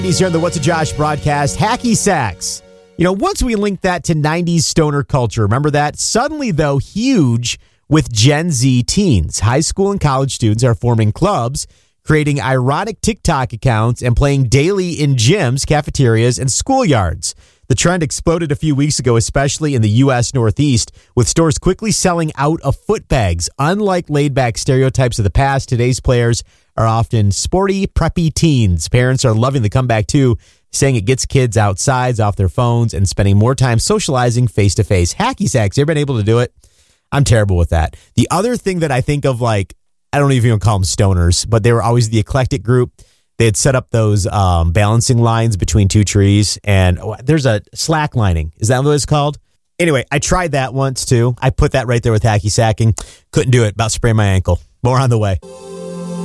He's here on the What's a Josh broadcast. Hacky sacks. You know, once we linked that to 90s stoner culture, remember that? Suddenly, though, huge with Gen Z teens. High school and college students are forming clubs, creating ironic TikTok accounts, and playing daily in gyms, cafeterias, and schoolyards. The trend exploded a few weeks ago, especially in the U.S. Northeast, with stores quickly selling out of foot bags. Unlike laid-back stereotypes of the past, today's players are often sporty, preppy teens. Parents are loving the comeback, too, saying it gets kids outside, off their phones, and spending more time socializing face-to-face. Hacky sacks, you ever been able to do it? I'm terrible with that. The other thing that I think of, like, I don't even call them stoners, but they were always the eclectic group. They had set up those balancing lines between two trees, and there's a slack lining. Is that what it's called? Anyway, I tried that once, too. I put that right there with hacky sacking. Couldn't do it. About sprained my ankle. More on the way.